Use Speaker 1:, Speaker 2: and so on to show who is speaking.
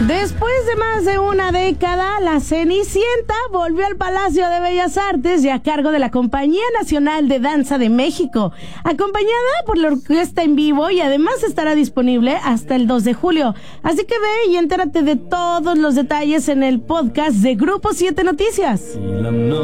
Speaker 1: Después de más de una década, la Cenicienta volvió al Palacio de Bellas Artes y a cargo de la Compañía Nacional de Danza de México, acompañada por la orquesta en vivo, y además estará disponible hasta el 2 de julio. Así que ve y entérate de todos los detalles en el podcast de Grupo 7 Noticias.